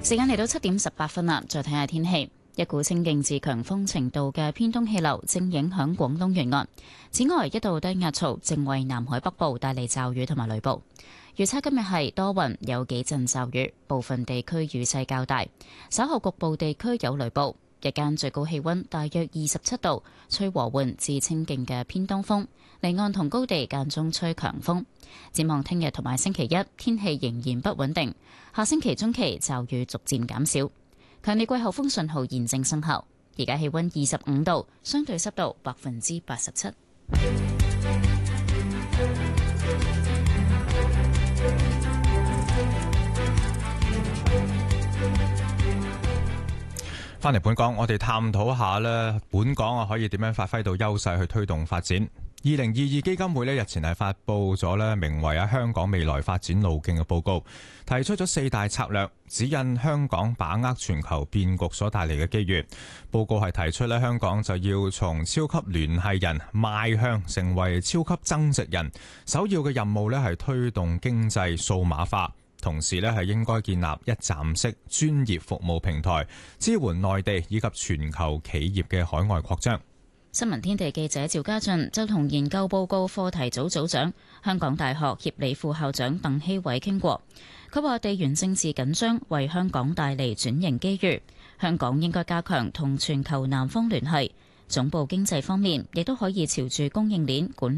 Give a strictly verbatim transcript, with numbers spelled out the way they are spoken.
時間嚟到七點十八分啦，再睇下天氣。一股清勁至強風程度嘅偏東氣流正影響廣東沿岸。此外，一道低壓槽正為南海北部帶嚟驟雨同埋雷暴。預測今日係多雲，有幾陣驟雨，部分地區雨勢較大，稍後局部地區有雷暴。日間最高氣溫大約二十七度，吹和緩至清勁嘅偏東風，離岸同高地間中吹強風。展望聽日同埋星期一，天氣仍然不穩定，下星期中期驟雨逐漸減少。強烈季候風信號現正生效，而家氣溫二十五度，相對濕度百分之八十七。 翻嚟本港，我哋探討下咧，本港啊可以點樣發揮到優勢去推動發展。二零二二基金會咧日前係發布咗咧名為啊香港未來發展路徑嘅報告，提出咗四大策略，指引香港把握全球變局所帶嚟嘅機遇。報告係提出咧香港就要從超級聯繫人邁向成為超級增值人，首要嘅任務咧係推動經濟數碼化。同時咧係應該建立一站式專業服務平台，支援內地以及全球企業嘅海外擴張。 新聞天地記者趙家俊就同研究報告課題組組長、香港大學協理副校長鄧希偉傾過。佢話地緣政治緊張為香港帶嚟轉型機遇，香港應該加強同全球南方聯繫。總部經濟方面亦都可以朝住供應鏈管